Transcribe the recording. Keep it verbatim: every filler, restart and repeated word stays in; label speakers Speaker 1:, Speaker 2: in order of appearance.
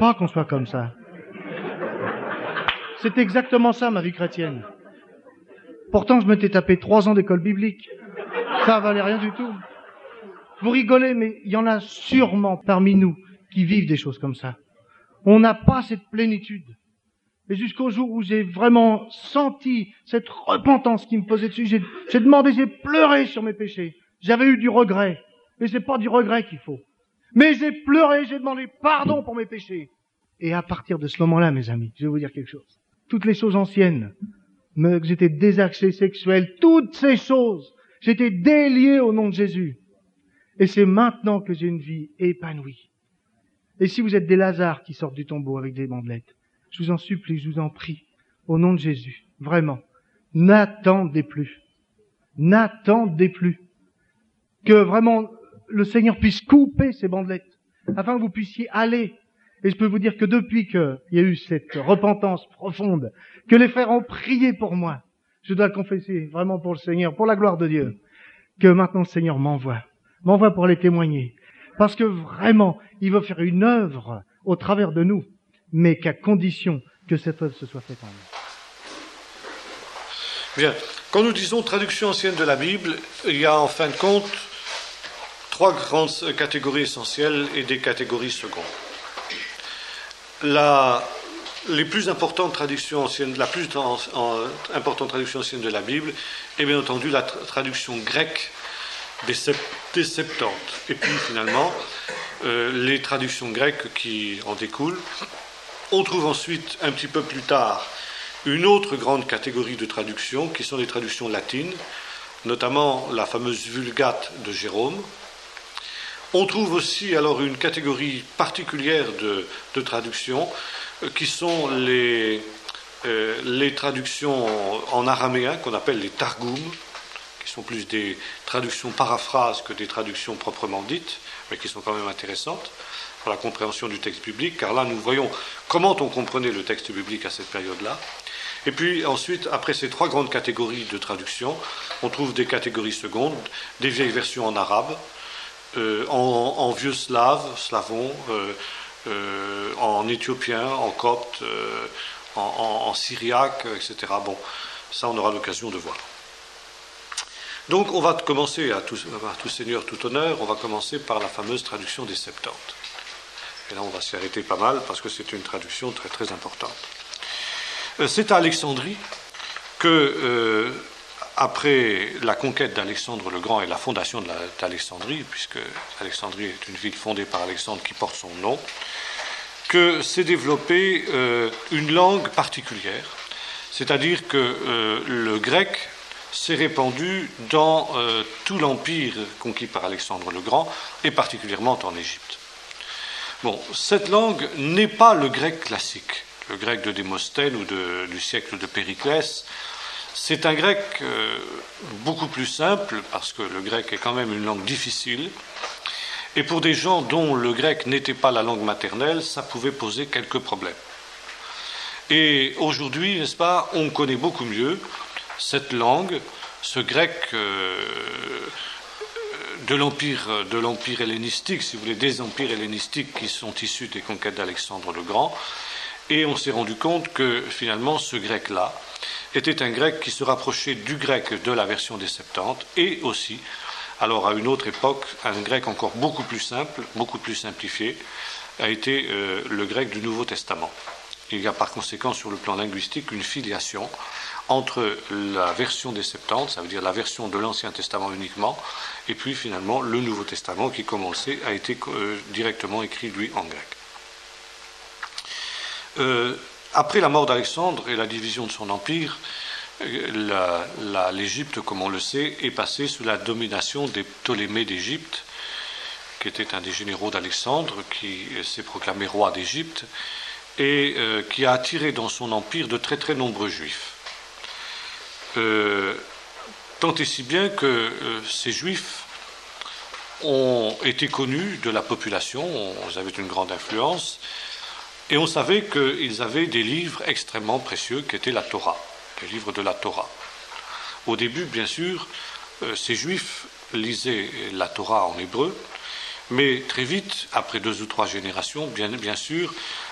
Speaker 1: pas qu'on soit comme ça. C'est exactement ça, ma vie chrétienne. Pourtant, je m'étais tapé trois ans d'école biblique. Ça valait rien du tout. Vous rigolez, mais il y en a sûrement parmi nous qui vivent des choses comme ça. On n'a pas cette plénitude. Et jusqu'au jour où j'ai vraiment senti cette repentance qui me posait dessus, j'ai, j'ai demandé, j'ai pleuré sur mes péchés. J'avais eu du regret. Mais c'est pas du regret qu'il faut. Mais j'ai pleuré, j'ai demandé pardon pour mes péchés. Et à partir de ce moment-là, mes amis, je vais vous dire quelque chose. Toutes les choses anciennes, me, que j'étais désaxé sexuel, toutes ces choses, j'étais délié au nom de Jésus. Et c'est maintenant que j'ai une vie épanouie. Et si vous êtes des Lazars qui sortent du tombeau avec des bandelettes, je vous en supplie, je vous en prie, au nom de Jésus, vraiment, n'attendez plus. N'attendez plus. Que vraiment le Seigneur puisse couper ces bandelettes, afin que vous puissiez aller. Et je peux vous dire que depuis qu'il y a eu cette repentance profonde, que les frères ont prié pour moi, je dois le confesser vraiment pour le Seigneur, pour la gloire de Dieu, que maintenant le Seigneur m'envoie, m'envoie pour les témoigner. Parce que vraiment, il veut faire une œuvre au travers de nous, mais qu'à condition que cette œuvre se soit faite en nous.
Speaker 2: Bien. Quand nous disons traduction ancienne de la Bible, il y a en fin de compte trois grandes catégories essentielles et des catégories secondes. La, les plus importantes traductions anciennes, la plus en, en, importante traduction ancienne de la Bible est bien entendu la tra- traduction grecque des, sept, des Septante. Et puis finalement, euh, les traductions grecques qui en découlent. On trouve ensuite, un petit peu plus tard, une autre grande catégorie de traductions, qui sont les traductions latines, notamment la fameuse Vulgate de Jérôme. On trouve aussi alors une catégorie particulière de, de traductions, euh, qui sont les, euh, les traductions en araméen, qu'on appelle les Targums, qui sont plus des traductions paraphrases que des traductions proprement dites, mais qui sont quand même intéressantes pour la compréhension du texte biblique, car là nous voyons comment on comprenait le texte biblique à cette période-là. Et puis ensuite, après ces trois grandes catégories de traduction, on trouve des catégories secondes, des vieilles versions en arabe, euh, en, en vieux slave, slavon, euh, euh, en éthiopien, en copte, euh, en, en, en syriaque, et cetera. Bon, ça on aura l'occasion de voir. Donc on va commencer, à tout, à tout seigneur, tout honneur, on va commencer par la fameuse traduction des Septante. Et là on va s'y arrêter pas mal parce que c'est une traduction très très importante. C'est à Alexandrie que, euh, après la conquête d'Alexandre le Grand et la fondation de la, d'Alexandrie, puisque Alexandrie est une ville fondée par Alexandre qui porte son nom, que s'est développée euh, une langue particulière, c'est-à-dire que euh, le grec s'est répandu dans euh, tout l'empire conquis par Alexandre le Grand, et particulièrement en Égypte. Bon, cette langue n'est pas le grec classique, le grec de Démosthène ou de, du siècle de Périclès. C'est un grec euh, beaucoup plus simple, parce que le grec est quand même une langue difficile, et pour des gens dont le grec n'était pas la langue maternelle, ça pouvait poser quelques problèmes. Et aujourd'hui, n'est-ce pas, on connaît beaucoup mieux cette langue, ce grec euh, de l'empire, de l'empire hellénistique, si vous voulez, des empires hellénistiques qui sont issus des conquêtes d'Alexandre le Grand, et on s'est rendu compte que finalement ce grec-là était un grec qui se rapprochait du grec de la version des Septante, et aussi, alors à une autre époque, un grec encore beaucoup plus simple, beaucoup plus simplifié, a été euh, le grec du Nouveau Testament. Il y a par conséquent sur le plan linguistique une filiation entre la version des Septante, ça veut dire la version de l'Ancien Testament uniquement, et puis finalement le Nouveau Testament qui, comme on le sait, a été euh, directement écrit lui en grec. Euh, après la mort d'Alexandre et la division de son empire, la, la, l'Égypte, comme on le sait, est passée sous la domination des Ptolémées d'Égypte, qui était un des généraux d'Alexandre, qui s'est proclamé roi d'Égypte, et euh, qui a attiré dans son empire de très très nombreux juifs. Euh, tant et si bien que euh, ces juifs ont été connus de la population, ils avaient une grande influence, et on savait qu'ils avaient des livres extrêmement précieux qui étaient la Torah, les livres de la Torah. Au début, bien sûr, euh, ces juifs lisaient la Torah en hébreu, mais très vite, après deux ou trois générations, bien, bien sûr,